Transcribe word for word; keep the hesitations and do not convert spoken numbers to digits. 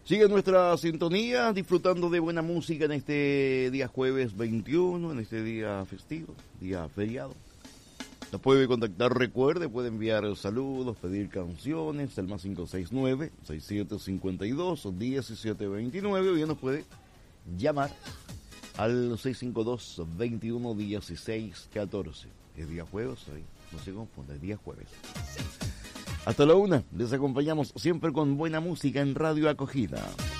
Sigue nuestra sintonía, disfrutando de buena música en este día jueves veintiuno, en este día festivo, día feriado. Nos puede contactar, recuerde, puede enviar saludos, pedir canciones, el más cinco seis nueve, seis siete cinco dos, uno siete dos nueve, o bien nos puede llamar al seis cinco dos, veintiuno dieciséis catorce. Es día jueves, hoy no se confunda, es día jueves. Hasta la una, les acompañamos siempre con buena música en Radio Acogida.